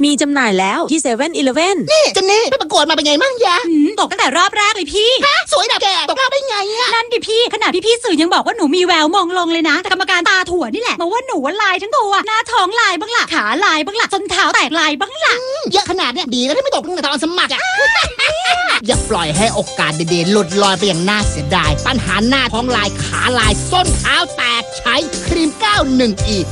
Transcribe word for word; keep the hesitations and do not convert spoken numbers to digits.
มีจำหน่ายแล้วที่เซเว่นอีเลฟเว่นนี่เจนนี่ไปประกวดมาเป็นไงมั่งยะตกตั้งแต่รอบแรกเลยพี่ฮะสวยแบบแกตกรอบได้ไงอะนั่นดิพี่ขนาดพี่ๆสื่อยังบอกว่าหนูมีแววมองลงเลยนะแต่กรรมการตาถั่วนี่แหละมาว่าหนูว่าลายทั้งตัวหน้าท้องลายบ้างล่ะขาลายบ้างล่ะส้นเท้าแตกลายบ้างล่ะเยอะขนาดเนี้ยดีแล้วที่ไม่ตกตั้งแต่ตอนสมัครอะอย่าปล่อยให้โอกาสดีๆหลุดลอยไปอย่างน่าเสียดายปัญหาหน้าท้องลายขาลายส้นเท้าแตกใช้ครีม เก้าหนึ่ง อี